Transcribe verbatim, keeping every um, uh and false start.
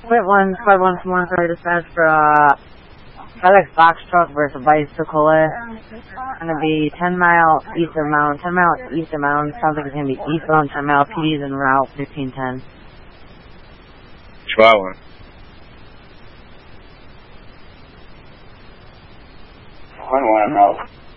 Quit one, Squad one from one sorry dispatch for, uh, FedEx box truck versus bicycle. Gonna be ten miles east of Mountain, ten miles east of Mountain. Sounds like it's gonna be eastbound ten miles. P D's en route, fifteen ten. Squad one. One one en route.